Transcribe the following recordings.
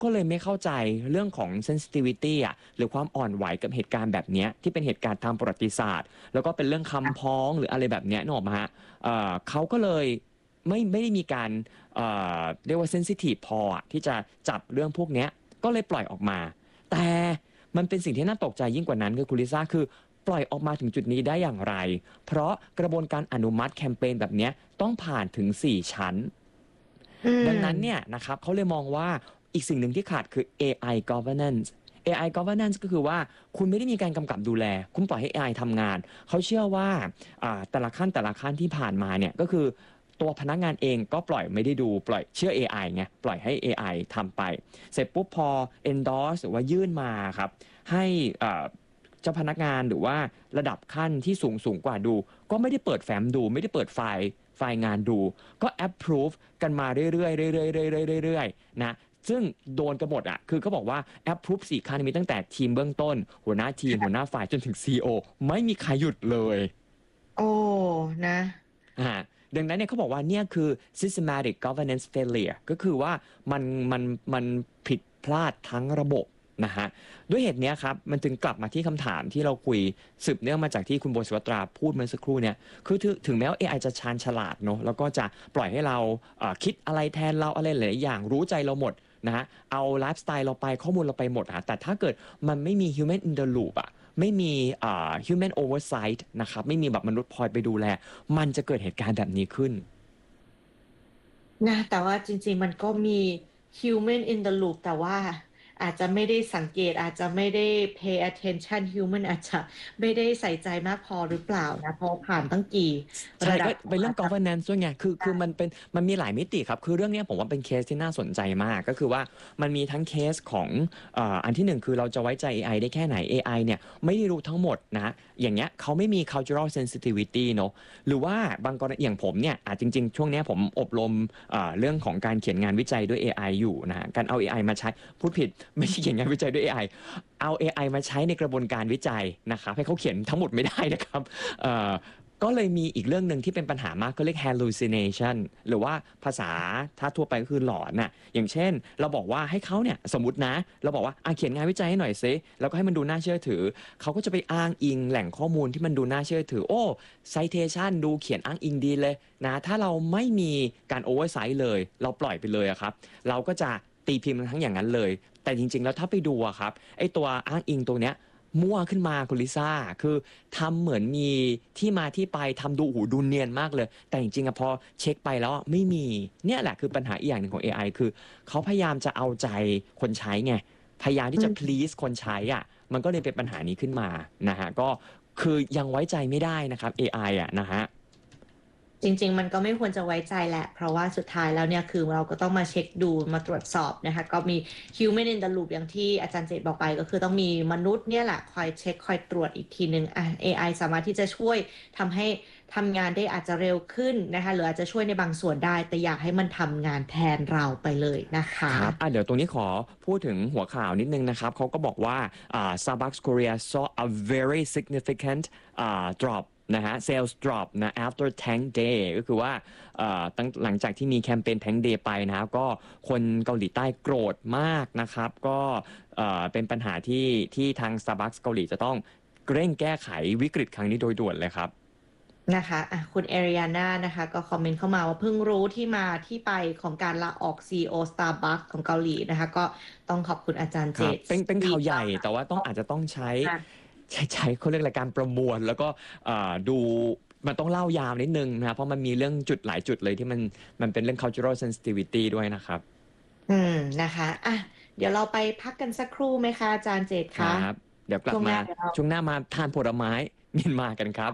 ก็เลยไม่เข้าใจเรื่องของ sensitivity อ่ะหรือความอ่อนไหวกับเหตุการณ์แบบนี้ที่เป็นเหตุการณ์ทางประวัติศาสตร์แล้วก็เป็นเรื่องคำพ้องหรืออะไรแบบนี้นึกออกไหมฮะเขาก็เลยไม่ได้มีการเรียกว่า sensitive พอที่จะจับเรื่องพวกนี้ก็เลยปล่อยออกมาแต่มันเป็นสิ่งที่น่าตกใจยิ่งกว่านั้นคือคุณลิซ่าคือปล่อยออกมาถึงจุดนี้ได้อย่างไรเพราะกระบวนการอนุมัติแคมเปญแบบนี้ต้องผ่านถึง4ชั้นดังนั้นเนี่ยนะครับเขาเลยมองว่าอีกสิ่งหนึ่งที่ขาดคือ AI governance AI governance ก็คือว่าคุณไม่ได้มีการกำกับดูแลคุณปล่อยให้ AI ทำงานเขาเชื่อว่าแต่ละขั้นที่ผ่านมาเนี่ยก็คือตัวพนักงานเองก็ปล่อยไม่ได้ดูปล่อยเชื่อ AI ไงปล่อยให้ AI ทำไปเสร็จปุ๊บพอ endorse หรือว่ายื่นมาครับให้เจ้าพนักงานหรือว่าระดับขั้นที่สูงกว่าดูก็ไม่ได้เปิดแฟ้มดูไม่ได้เปิดไฟล์งานดูก็ approve กันมาเรื่อยๆนะซึ่งโดนกันหมดคือเขาบอกว่า approve 4 ขั้นมีตั้งแต่ทีมเบื้องต้นหัวหน้าทีมหัวหน้าฝ่ายจนถึง CEO ไม่มีใครหยุดเลยโอ้นะดังนั้นเนี่ยเขาบอกว่าเนี่ยคือ systematic governance failure ก็คือว่ามันผิดพลาดทั้งระบบนะฮะด้วยเหตุนี้ครับมันจึงกลับมาที่คำถามที่เราคุยสืบเนื่องมาจากที่คุณโบศิวัตราพูดเมื่อสักครู่เนี่ยคือถึงแม้ว่า AI จะชาญฉลาดเนาะแล้วก็จะปล่อยให้เราคิดอะไรแทนเราอะไรหลายอย่างรู้ใจเราหมดนะฮะเอาไลฟ์สไตล์เราไปข้อมูลเราไปหมดแต่ถ้าเกิดมันไม่มี human in the loop ไม่มีhuman oversight นะครับไม่มีแบบมนุษย์คอยไปดูแลมันจะเกิดเหตุการณ์แบบนี้ขึ้นนะแต่ว่าจริงๆมันก็มี human in the loop แต่ว่าอาจจะไม่ได้สังเกตอาจจะไม่ได้ pay attention human อาจจะไม่ได้ใส่ใจมากพอหรือเปล่านะเพราะผ่านตั้งกี่ระดับเป็นเรื่อง governance ด้วยไงคือมันมีหลายมิติครับคือเรื่องนี้ผมว่าเป็นเคสที่น่าสนใจมากก็คือว่ามันมีทั้งเคสของอันที่หนึ่งคือเราจะไว้ใจ AI ได้แค่ไหน AI เนี่ยไม่ได้รู้ทั้งหมดนะอย่างเงี้ยเขาไม่มี cultural sensitivity เนอะหรือว่าบางกรณีอย่างผมเนี่ยจริงๆช่วงนี้ผมอบรมเรื่องของการเขียนงานวิจัยด้วย AI อยู่นะการเอา AI มาใช้พูดผิดไม่ใช่เขียนงานวิจัยด้วย AI เอา AI มาใช้ในกระบวนการวิจัยนะครับให้เขาเขียนทั้งหมดไม่ได้นะครับก็เลยมีอีกเรื่องหนึ่งที่เป็นปัญหามากก็เรียก hallucination หรือว่าภาษาถ้าทั่วไปก็คือหลอนอย่างเช่นเราบอกว่าให้เขาเนี่ยสมมตินะเราบอกว่าเขียนงานวิจัยให้หน่อยซิแล้วก็ให้มันดูน่าเชื่อถือเขาก็จะไปอ้างอิงแหล่งข้อมูลที่มันดูน่าเชื่อถือcitation ดูเขียนอ้างอิงดีเลยนะถ้าเราไม่มีการ oversight เลยเราปล่อยไปเลยครับเราก็จะตีพิมพ์ทั้งอย่างนั้นเลยแต่จริงๆแล้วถ้าไปดูครับไอ้ตัวอ้างอิงตัวเนี้ยมั่วขึ้นมาคุณลิซ่าคือทำเหมือนมีที่มาที่ไปทำดูเนียนมากเลยแต่จริงๆพอเช็คไปแล้วไม่มีเนี่ยแหละคือปัญหาอีกอย่างหนึ่งของ AI คือเขาพยายามจะเอาใจคนใช้ไงพยายามที่จะ please คนใช้มันก็เลยเป็นปัญหานี้ขึ้นมานะฮะก็คือยังไว้ใจไม่ได้นะครับ AI นะฮะจริงๆมันก็ไม่ควรจะไว้ใจแหละเพราะว่าสุดท้ายแล้วเนี่ยคือเราก็ต้องมาเช็คดูมาตรวจสอบนะคะก็มี human in the loop อย่างที่อาจารย์เจตบอกไปก็คือต้องมีมนุษย์เนี่ยแหละคอยเช็คคอยตรวจอีกทีนึงAI สามารถที่จะช่วยทำให้ทำงานได้อาจจะเร็วขึ้นนะคะหรืออาจจะช่วยในบางส่วนได้แต่อยากให้มันทำงานแทนเราไปเลยนะคะครับเดี๋ยวตรงนี้ขอพูดถึงหัวข่าวนิดนึงนะครับเขาก็บอกว่าStarbucks Korea saw a very significant dropนะฮะ sales drop นะ after Thank Day ก็คือว่าหลังจากที่มีแคมเปญ Thank Day ไปนะครับก็คนเกาหลีใต้โกรธมากนะครับก็เป็นปัญหาที่ทาง Starbucks เกาหลีจะต้องเร่งแก้ไขวิกฤตครั้งนี้โดยด่วนเลยครับนะคะคุณเอริยาน่านะคะก็คอมเมนต์เข้ามาว่าเพิ่งรู้ที่มาที่ไปของการลาออก CEO Starbucks ของเกาหลีนะคะก็ต้องขอบคุณอาจารย์เจตเป็นข่าวใหญ่แต่ว่าอาจจะต้องใช้เขาเรียกรายการประมวลแล้วก็ดูมันต้องเล่ายาวนิดนึงนะเพราะมันมีเรื่องจุดหลายจุดเลยที่มันเป็นเรื่อง cultural sensitivity ด้วยนะครับนะคะเดี๋ยวเราไปพักกันสักครู่ไหมคะอาจารย์เจตคะครับเดี๋ยวกลับมาช่วงหน้ามาทานผลไม้เมียนมากันครับ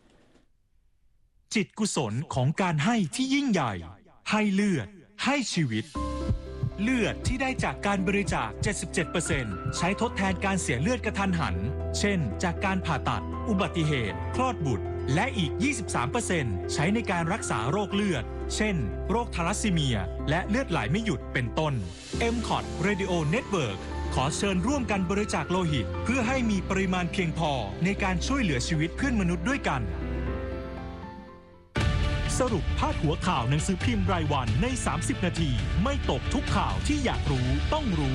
จิตกุศลของการให้ที่ยิ่งใหญ่ให้เลือดให้ชีวิตเลือดที่ได้จากการบริจาค 77% ใช้ทดแทนการเสียเลือดกระทันหันเช่นจากการผ่าตัดอุบัติเหตุคลอดบุตรและอีก 23% ใช้ในการรักษาโรคเลือดเช่นโรคทาลัสซีเมียและเลือดไหลไม่หยุดเป็นต้น MCOT Radio Network ขอเชิญร่วมกันบริจาคโลหิตเพื่อให้มีปริมาณเพียงพอในการช่วยเหลือชีวิตเพื่อนมนุษย์ด้วยกันสรุปพาดหัวข่าวหนังสือพิมพ์รายวันใน30 นาทีไม่ตกทุกข่าวที่อยากรู้ต้องรู้